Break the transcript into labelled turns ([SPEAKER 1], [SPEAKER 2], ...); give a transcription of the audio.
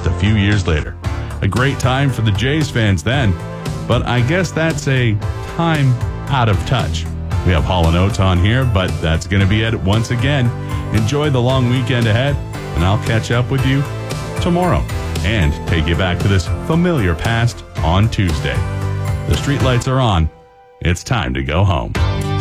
[SPEAKER 1] just a few years later. A great time for the Jays fans then, but I guess that's a time out of touch. We have Hall & Oates on here, but that's going to be it once again. Enjoy the long weekend ahead, and I'll catch up with you tomorrow and take you back to this familiar past on Tuesday. The streetlights are on. It's time to go home.